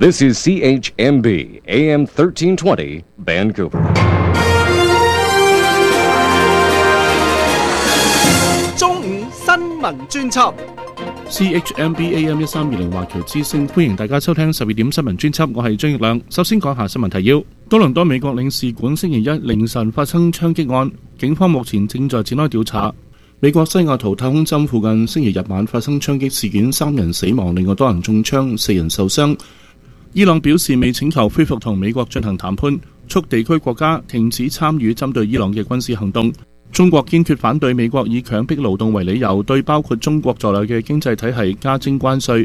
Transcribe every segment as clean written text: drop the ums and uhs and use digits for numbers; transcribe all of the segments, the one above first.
This is CHMB AM 1320 Vancouver. 中午新聞專輯 CHMB AM 1320華僑之聲，歡迎大家收聽12點新聞專輯，我係張奕亮。首先講下新聞提要：多倫多美國領事館星期一凌晨發生槍擊案，警方目前正在展開調查。美國西雅圖太空針附近星期日晚發生槍擊事件，3人死亡，另外多人中槍，4人受傷。伊朗表示未請求恢復同美國進行談判，促地區國家停止參與針對伊朗嘅軍事行動。中國堅決反對美國以強迫勞動為理由對包括中國在內嘅經濟體系加徵關稅。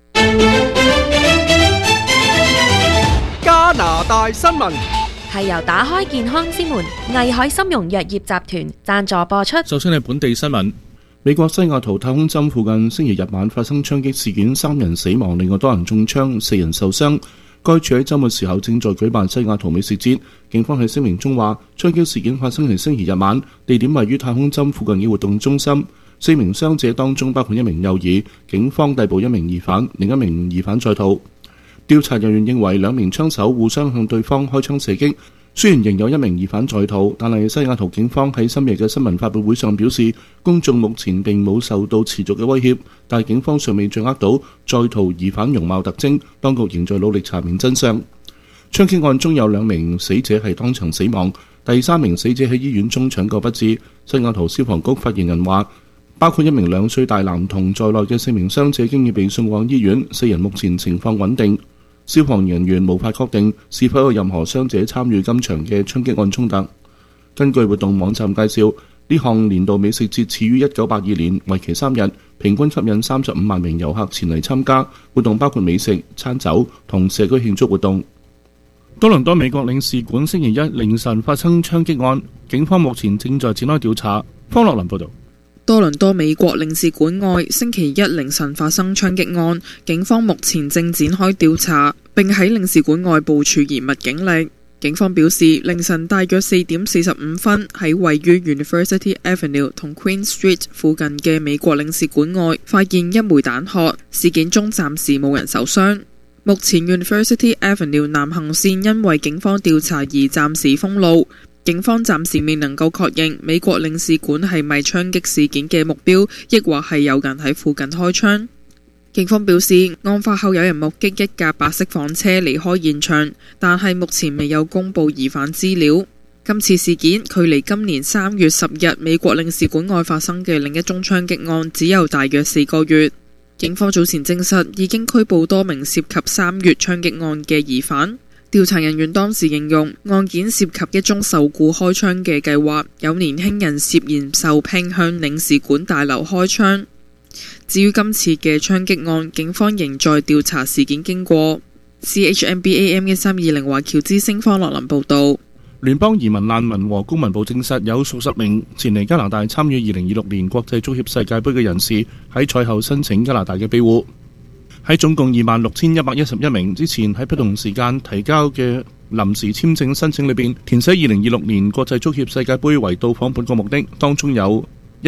加拿大新聞係由打開健康之門藝海參茸藥業集團贊助播出。 首先係本地新聞。美國西雅圖太空針附近星期日晚發生槍擊事件，3人死亡，另外多人中槍，4人受傷。該處喺週末時候正在舉辦西雅圖美食節。警方喺聲明中話，槍擊事件發生喺星期日晚，地點位於太空針附近嘅活動中心。4名傷者當中包括1名幼兒。警方逮捕1名疑犯，另1名疑犯在逃。調查人員認為2名槍手互相向對方開槍射擊。雖然仍有1名疑犯在逃，但係西雅圖警方喺深夜嘅新聞發佈會上表示，公眾目前並冇受到持續嘅威脅，但係警方尚未掌握到在逃疑犯容貌特徵，當局仍在努力查明真相。槍擊案中有2名死者係當場死亡，第3名死者喺醫院中搶救不治。西雅圖消防局發言人話，包括1名2歲大男童在內嘅4名傷者經已被送往醫院，4人目前情況穩定。消防人員無法確定是否有任何傷者參與今場嘅槍擊案衝突。根據活動網站介紹，呢項年度美食節始於1982年，為期3日，平均吸引35萬名遊客前嚟參加。活動包括美食、餐酒同社區慶祝活動。多倫多美國領事館星期一凌晨發生槍擊案，警方目前正在展開調查。方樂林報導。 多倫多美國領事館外星期一凌晨發生槍擊案，警方目前正展開調查，並喺領事館外部署嚴密警力。警方表示，凌晨大約4點45分，喺位於 University Avenue 同 Queen Street 附近嘅美國領事館外發現1枚彈殼，事件中暫時冇人受傷。目前 University Avenue 南行線因為警方調查而暫時封路。警方暫時未能夠確認美國領事館係咪槍擊事件嘅目標，亦或係有人喺附近開槍。警方表示，案發後有人目擊一架白色房車離開現場，但係目前未有公布疑犯資料。今次事件距離今年3月10日美國領事館外發生嘅另一宗槍擊案只有大約4個月。警方早前證實已經拘捕多名涉及3月槍擊案嘅疑犯。調查人員當時形容案件涉及一宗受雇開槍嘅計劃，有年輕人涉嫌受聘向領事館大樓開槍。至於今次嘅槍擊案，警方仍在調查事件經過。CHMB AM 1320華僑之聲方樂林報導。 聯邦移民難民和公民部證實有數十名前嚟加拿大參與2026年國際足協世界盃嘅人士喺賽後申請加拿大嘅庇護。喺總共26,111名之前喺不同時間提交嘅臨時簽證申請裏邊，填寫2026年國際足協世界盃為到訪本國目的，當中有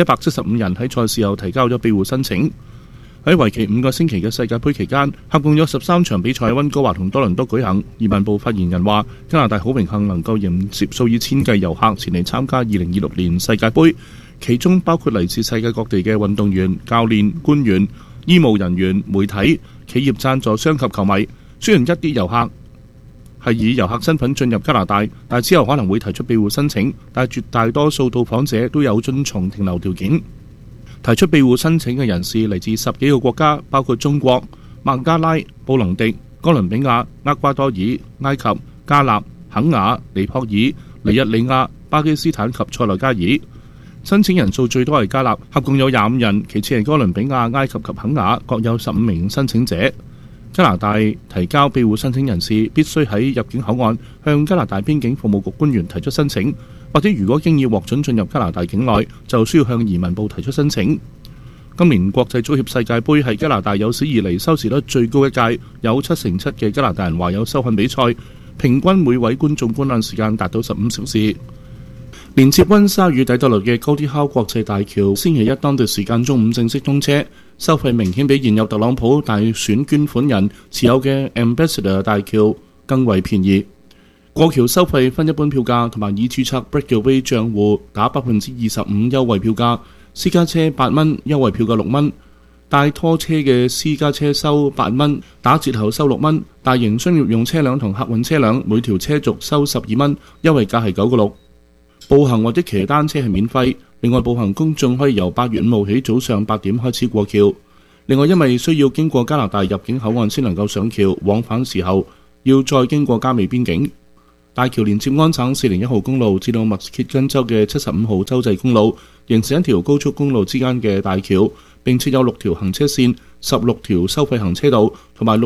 175人喺賽事後提交咗庇護申請。喺為期5個星期嘅世界盃期間，合共有13場比賽喺溫哥華同多倫多舉行。移民部發言人話，加拿大好榮幸能夠迎接數以千計遊客前嚟參加2026年世界盃，其中包括嚟自世界各地嘅運動員、教練、官員、醫務人員、媒體、企業贊助商及球迷。雖然一啲遊客係以遊客身份進入加拿大，但之後可能會提出庇護申請，但係絕大多數到訪者都有遵從停留條件。提出庇護申請嘅人士嚟自10幾個國家，包括中國、孟加拉、布隆迪、哥倫比亞、厄瓜多爾、埃及、加納、肯亞、尼泊爾、尼日利亞、巴基斯坦及塞內加爾。申請人數最多係加納，合共有25人，其次係哥倫比亞、埃及及肯亞，各有15名申請者。加拿大提交庇護申請人士必須喺入境口岸向加拿大邊境服務局官員提出申請，或者如果經已獲准進入加拿大境內，就需要向移民部提出申請。今年國際足協世界盃係加拿大有史以嚟收視率最高一屆，有7成7嘅加拿大人話有收看比賽，平均每位觀眾觀看時間達到15小時。 連接溫莎與底特律嘅高迪考國際大橋，星期一當地時間中午正式通車，收費明顯比現有特朗普大選捐款人持有嘅 Ambassador 大橋更為便宜。過橋收費分一般票價同埋已註冊 Breakaway 賬戶打 25% 優惠票價，私家車8蚊，優惠票價6蚊；大拖車嘅私家車收8蚊，打折後收6蚊；大型商業用車輛同客運車輛每條車續收12蚊，優惠價係9個6。步行或者騎單車係免費，另外步行公眾可以由8月5號起早上8點開始過橋。另外因為需要經過加拿大入境口岸先能夠上橋，往返時候要再經過加美邊境。大橋連接安省401號公路至到密歇根州嘅75號州際公路，形成一條高速公路之間嘅大橋，並設有6條行車線、16條收費行車道同埋